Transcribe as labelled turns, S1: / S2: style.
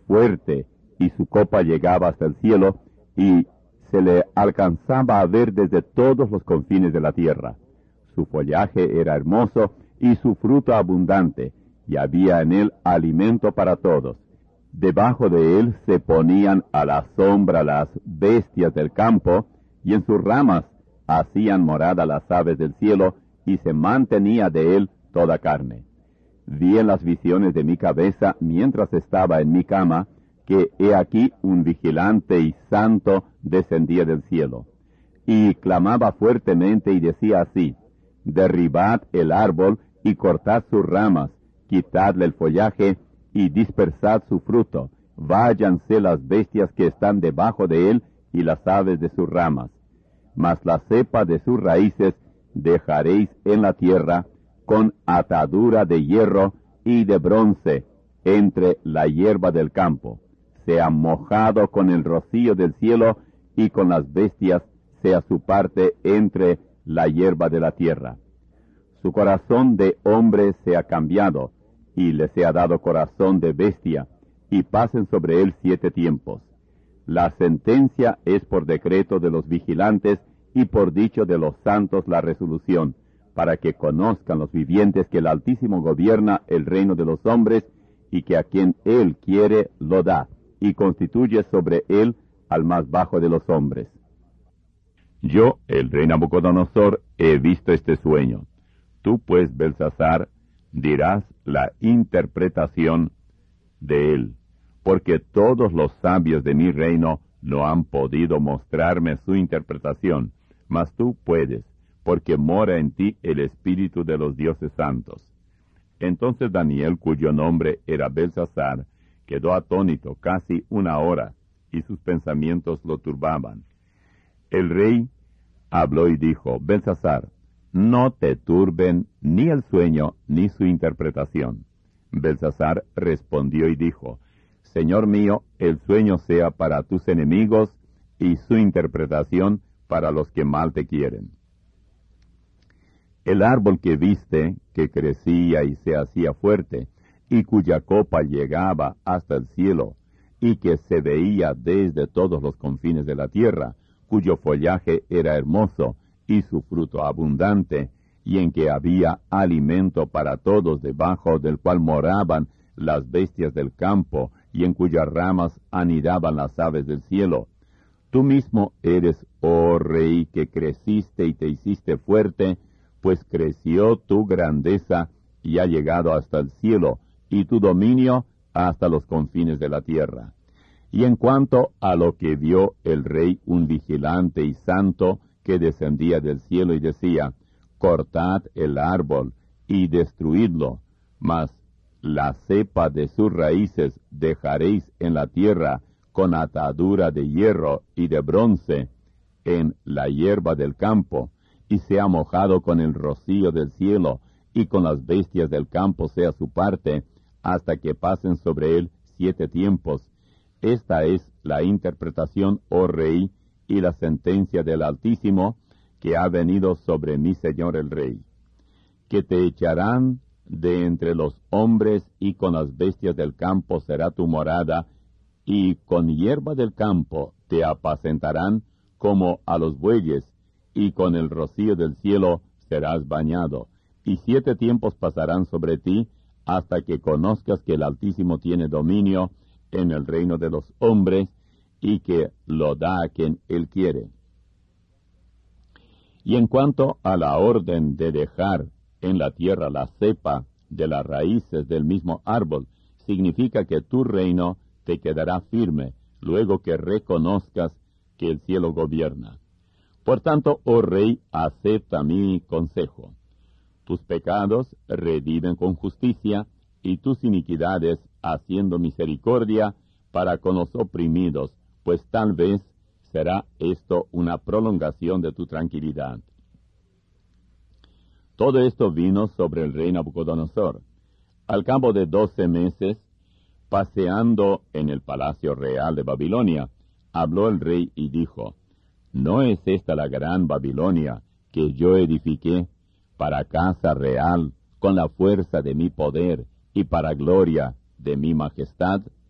S1: fuerte, y su copa llegaba hasta el cielo, y se le alcanzaba a ver desde todos los confines de la tierra. Su follaje era hermoso, y su fruto abundante, y había en él alimento para todos. Debajo de él se ponían a la sombra las bestias del campo, y en sus ramas hacían morada las aves del cielo, y se mantenía de él toda carne. Vi en las visiones de mi cabeza, mientras estaba en mi cama, que he aquí un vigilante y santo descendía del cielo. Y clamaba fuertemente y decía así: derribad el árbol y cortad sus ramas, quitadle el follaje y dispersad su fruto. Váyanse las bestias que están debajo de él y las aves de sus ramas. Mas la cepa de sus raíces dejaréis en la tierra, con atadura de hierro y de bronce entre la hierba del campo. Sea mojado con el rocío del cielo, y con las bestias sea su parte entre la hierba de la tierra. Su corazón de hombre sea cambiado, y le sea dado corazón de bestia, y pasen sobre él 7 tiempos. La sentencia es por decreto de los vigilantes, y por dicho de los santos la resolución, para que conozcan los vivientes que el Altísimo gobierna el reino de los hombres, y que a quien él quiere lo da, y constituye sobre él al más bajo de los hombres. Yo, el rey Nabucodonosor, he visto este sueño. Tú, pues, Belsasar, dirás la interpretación de él, porque todos los sabios de mi reino no han podido mostrarme su interpretación, mas tú puedes, porque mora en ti el espíritu de los dioses santos. Entonces Daniel, cuyo nombre era Belsasar, quedó atónito casi 1 hora, y sus pensamientos lo turbaban. El rey habló y dijo: Belsasar, no te turben ni el sueño ni su interpretación. Belsasar respondió y dijo: Señor mío, el sueño sea para tus enemigos, y su interpretación para los que mal te quieren. El árbol que viste, que crecía y se hacía fuerte, y cuya copa llegaba hasta el cielo, y que se veía desde todos los confines de la tierra, cuyo follaje era hermoso, y su fruto abundante, y en que había alimento para todos, debajo del cual moraban las bestias del campo, y en cuyas ramas anidaban las aves del cielo. Tú mismo eres, oh rey, que creciste y te hiciste fuerte, pues creció tu grandeza y ha llegado hasta el cielo, y tu dominio hasta los confines de la tierra. Y en cuanto a lo que vio el rey, un vigilante y santo que descendía del cielo y decía: cortad el árbol y destruidlo, mas la cepa de sus raíces dejaréis en la tierra, con atadura de hierro y de bronce en la hierba del campo, y sea mojado con el rocío del cielo, y con las bestias del campo sea su parte, hasta que pasen sobre él 7 tiempos. Esta es la interpretación, oh rey, y la sentencia del Altísimo, que ha venido sobre mi señor el rey. Que te echarán de entre los hombres, y con las bestias del campo será tu morada, y con hierba del campo te apacentarán como a los bueyes, y con el rocío del cielo serás bañado. Y 7 tiempos pasarán sobre ti, hasta que conozcas que el Altísimo tiene dominio en el reino de los hombres, y que lo da a quien él quiere. Y en cuanto a la orden de dejar en la tierra la cepa de las raíces del mismo árbol, significa que tu reino te quedará firme, luego que reconozcas que el cielo gobierna. Por tanto, oh rey, acepta mi consejo. Tus pecados reviven con justicia, y tus iniquidades haciendo misericordia para con los oprimidos, pues tal vez será esto una prolongación de tu tranquilidad. Todo esto vino sobre el rey Nabucodonosor. Al cabo de 12 meses, paseando en el palacio real de Babilonia, habló el rey y dijo: ¿No es esta la gran Babilonia que yo edifiqué para casa real, con la fuerza de mi poder y para gloria de mi majestad?